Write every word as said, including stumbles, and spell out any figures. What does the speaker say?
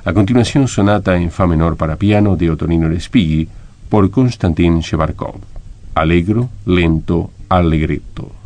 A continuación, sonata en fa menor para piano de Otonino Respighi por Konstantin Chebarkov. Allegro, lento, allegretto.